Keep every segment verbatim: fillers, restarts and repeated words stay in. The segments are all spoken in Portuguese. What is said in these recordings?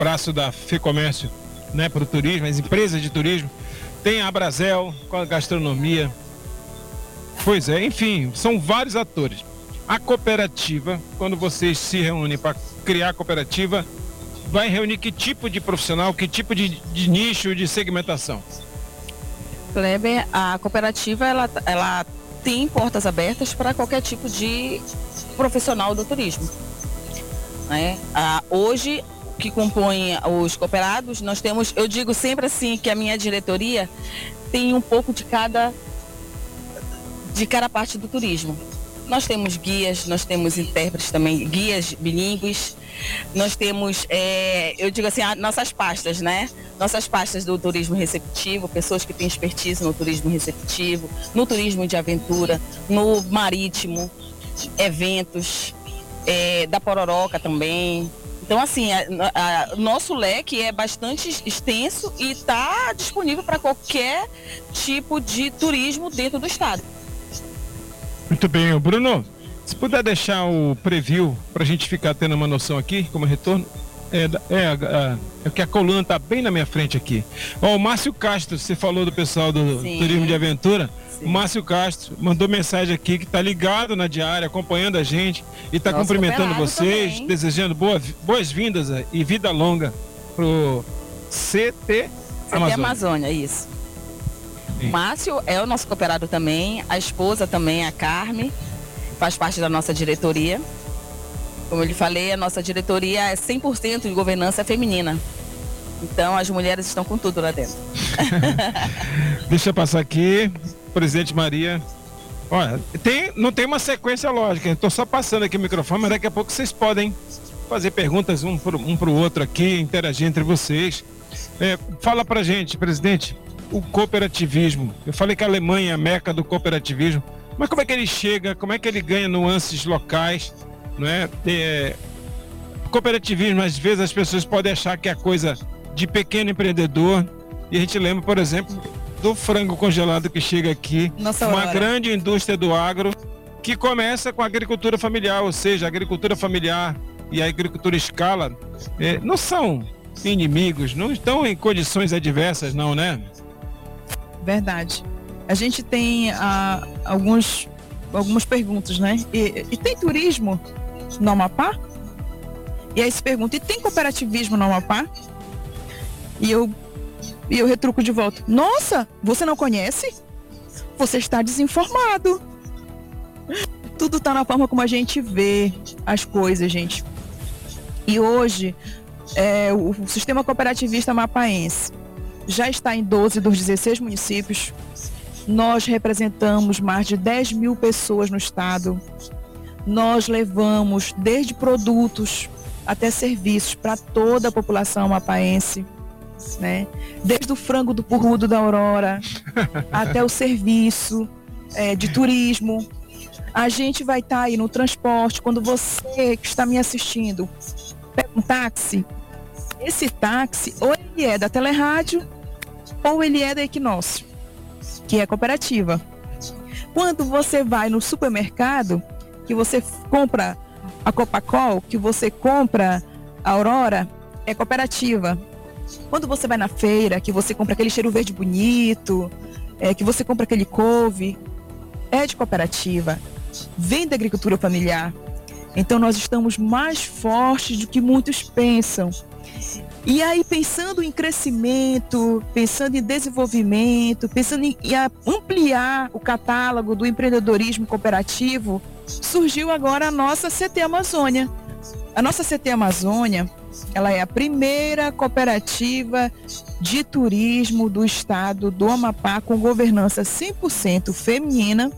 braço da FEComércio, né, para o turismo, as empresas de turismo. Tem a Abrazel com a gastronomia. Pois é, enfim, são vários atores. A cooperativa, quando vocês se reúnem para criar a cooperativa, vai reunir que tipo de profissional, que tipo de, de nicho, de segmentação? Kleber, a cooperativa ela, ela tem portas abertas para qualquer tipo de profissional do turismo. Né? Ah, hoje, que compõem os cooperados, nós temos, eu digo sempre assim, que a minha diretoria tem um pouco de cada, de cada parte do turismo. Nós temos guias, nós temos intérpretes também, guias bilíngues, nós temos, é, eu digo assim, nossas pastas, né? Nossas pastas do turismo receptivo, pessoas que têm expertise no turismo receptivo, no turismo de aventura, no marítimo, eventos, é, da Pororoca também. Então, assim, o nosso leque é bastante extenso e está disponível para qualquer tipo de turismo dentro do estado. Muito bem, Bruno, se puder deixar o preview para a gente ficar tendo uma noção aqui, como retorno, é, é, é, é que a coluna está bem na minha frente aqui. Ó, o Márcio Castro, você falou do pessoal do Sim. Turismo de Aventura. Sim. O Márcio Castro mandou mensagem aqui que está ligado na diária, acompanhando a gente e está cumprimentando vocês, também. Desejando boa, boas-vindas e vida longa pro C T Amazônia. C T Amazônia, isso. O Márcio é o nosso cooperado também, a esposa também, a Carme, faz parte da nossa diretoria. Como eu lhe falei, a nossa diretoria é cem por cento de governança feminina. Então as mulheres estão com tudo lá dentro. Deixa eu passar aqui, presidente Maria. Olha, tem, não tem uma sequência lógica, estou só passando aqui o microfone, mas daqui a pouco vocês podem fazer perguntas um para um pro outro aqui, interagir entre vocês. É, fala pra gente, presidente, o cooperativismo. Eu falei que a Alemanha é a meca do cooperativismo, mas como é que ele chega, como é que ele ganha nuances locais, não é? É, cooperativismo, às vezes as pessoas podem achar que é coisa de pequeno empreendedor, e a gente lembra, por exemplo, do frango congelado que chega aqui, Nossa, uma hora. grande indústria do agro que começa com a agricultura familiar, ou seja, a agricultura familiar e a agricultura escala é, não são inimigos, não estão em condições adversas, não, né? Verdade. A gente tem ah, alguns, algumas perguntas, né? E, e tem turismo no Amapá? E aí se pergunta, e tem cooperativismo no Amapá? E eu, e eu retruco de volta. Nossa, você não conhece? Você está desinformado. Tudo está na forma como a gente vê as coisas, gente. E hoje, é, o, o sistema cooperativista amapaense já está em doze dos dezesseis municípios. Nós representamos mais de dez mil pessoas no estado. Nós levamos desde produtos até serviços para toda a população amapaense, né? Desde o frango do Purrudo da Aurora até o serviço é, de turismo. A gente vai estar tá aí no transporte. Quando você que está me assistindo pega um táxi, esse táxi ou ele é da Telerádio ou ele é da Equinócio, que é cooperativa. Quando você vai no supermercado, que você compra a Copacol, que você compra a Aurora, é cooperativa. Quando você vai na feira, que você compra aquele cheiro verde bonito, é, que você compra aquele couve, é de cooperativa. Vem da agricultura familiar. Então nós estamos mais fortes do que muitos pensam. E aí, pensando em crescimento, pensando em desenvolvimento, pensando em, em ampliar o catálogo do empreendedorismo cooperativo, surgiu agora a nossa C T Amazônia. A nossa C T Amazônia, ela é a primeira cooperativa de turismo do estado do Amapá com governança cem por cento feminina.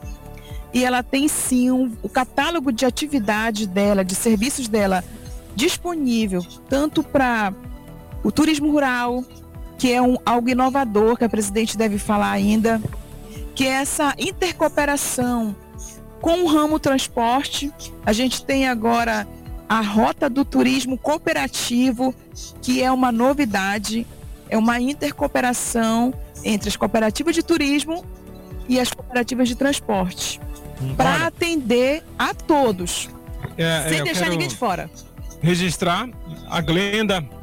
E ela tem sim um, o catálogo de atividade dela, de serviços dela, disponível tanto para o turismo rural, que é um, algo inovador que a presidente deve falar ainda, que é essa intercooperação com o ramo transporte. A gente tem agora a Rota do Turismo Cooperativo, que é uma novidade, é uma intercooperação entre as cooperativas de turismo e as cooperativas de transporte, hum, para atender a todos, é, sem deixar ninguém de fora. Registrar a Glenda,